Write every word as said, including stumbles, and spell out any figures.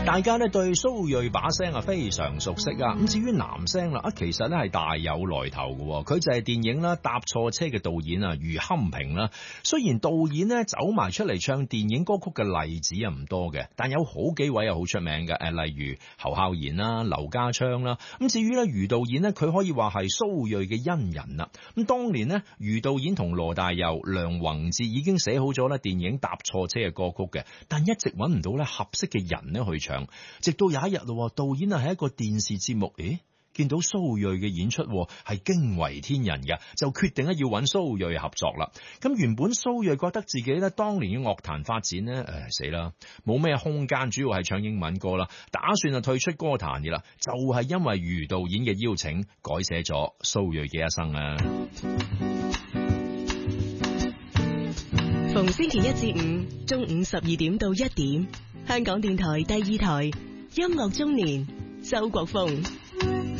大家咧對蘇芮把聲啊非常熟悉啊，咁至於男聲啦，啊其實咧係大有來頭嘅，佢就係電影啦搭錯車嘅導演啊余堪平啦。雖然導演咧走埋出嚟唱電影歌曲嘅例子啊唔多嘅，但有好幾位啊好出名嘅，誒例如侯孝賢啦、劉家昌啦。咁至於咧余導演咧，佢可以話係蘇芮嘅恩人啦。咁當年咧余導演同羅大佑、梁宏志已經寫好咗咧電影搭錯車嘅歌曲嘅，但一直揾唔到咧合適嘅人咧去唱。直到有一日咯，導演啊喺一個電視節目，誒見到蘇芮嘅演出係驚為天人嘅，就決定咧要揾蘇芮合作啦。咁原本蘇芮覺得自己咧當年嘅樂壇發展咧，誒死啦，冇咩空間，主要係唱英文歌啦，打算啊退出歌壇嘅啦，就係、是、因為余導演嘅邀請，改寫咗蘇芮嘅一生啊。 逢星期一至五中午十二點到一點，香港電台第二台音樂中年，周國峰。